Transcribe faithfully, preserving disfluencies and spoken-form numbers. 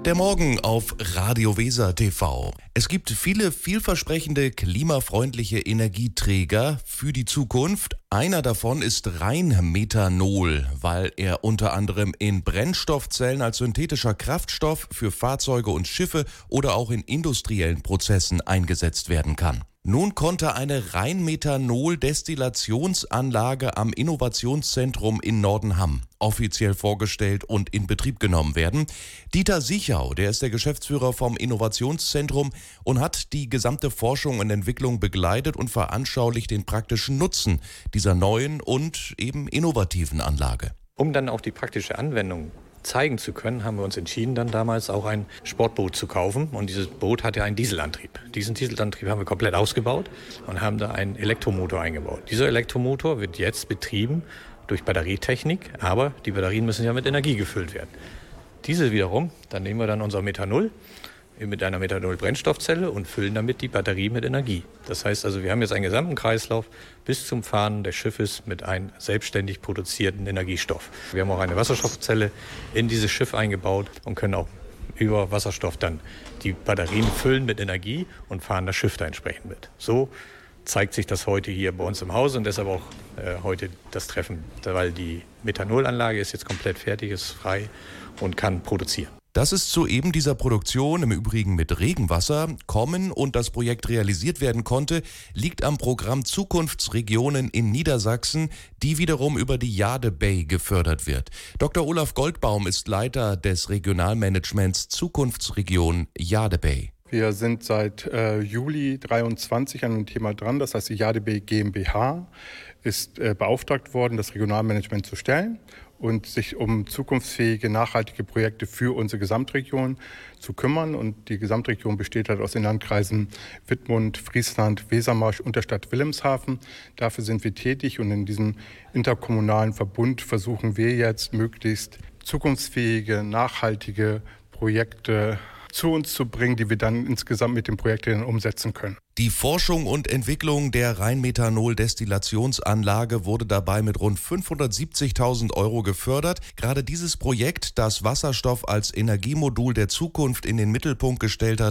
Der Morgen auf Radio Weser T V. Es gibt viele vielversprechende klimafreundliche Energieträger für die Zukunft. Einer davon ist Rheinmethanol, weil er unter anderem in Brennstoffzellen als synthetischer Kraftstoff für Fahrzeuge und Schiffe oder auch in industriellen Prozessen eingesetzt werden kann. Nun konnte eine Rheinmethanol-Destillationsanlage am Innovationszentrum in Nordenham offiziell vorgestellt und in Betrieb genommen werden. Dieter Sichau, der ist der Geschäftsführer vom Innovationszentrum und hat die gesamte Forschung und Entwicklung begleitet und veranschaulicht den praktischen Nutzen dieser neuen und eben innovativen Anlage. Um dann auch die praktische Anwendung zeigen zu können, haben wir uns entschieden, dann damals auch ein Sportboot zu kaufen. Und dieses Boot hat ja einen Dieselantrieb. Diesen Dieselantrieb haben wir komplett ausgebaut und haben da einen Elektromotor eingebaut. Dieser Elektromotor wird jetzt betrieben durch Batterietechnik, aber die Batterien müssen ja mit Energie gefüllt werden. Diese wiederum, dann nehmen wir dann unser Methanol mit einer Methanol-Brennstoffzelle und füllen damit die Batterie mit Energie. Das heißt also, wir haben jetzt einen gesamten Kreislauf bis zum Fahren des Schiffes mit einem selbstständig produzierten Energiestoff. Wir haben auch eine Wasserstoffzelle in dieses Schiff eingebaut und können auch über Wasserstoff dann die Batterien füllen mit Energie und fahren das Schiff da entsprechend mit. So zeigt sich das heute hier bei uns im Haus und deshalb auch äh, heute das Treffen, weil die Methanolanlage ist jetzt komplett fertig, ist frei und kann produzieren. Dass es zu eben dieser Produktion, im Übrigen mit Regenwasser, kommen und das Projekt realisiert werden konnte, liegt am Programm Zukunftsregionen in Niedersachsen, die wiederum über die Jade Bay gefördert wird. Doktor Olaf Goldbaum ist Leiter des Regionalmanagements Zukunftsregion Jade Bay. Wir sind seit äh, Juli dreiundzwanzig an dem Thema dran. Das heißt, die Jade Bay GmbH ist äh, beauftragt worden, das Regionalmanagement zu stellen und sich um zukunftsfähige, nachhaltige Projekte für unsere Gesamtregion zu kümmern. Und die Gesamtregion besteht halt aus den Landkreisen Wittmund, Friesland, Wesermarsch und der Stadt Wilhelmshaven. Dafür sind wir tätig und in diesem interkommunalen Verbund versuchen wir jetzt möglichst zukunftsfähige, nachhaltige Projekte zu uns zu bringen, die wir dann insgesamt mit dem Projekt dann umsetzen können. Die Forschung und Entwicklung der Rheinmethanol-Destillationsanlage wurde dabei mit rund fünfhundertsiebzigtausend Euro gefördert. Gerade dieses Projekt, das Wasserstoff als Energiemodul der Zukunft in den Mittelpunkt gestellt hat,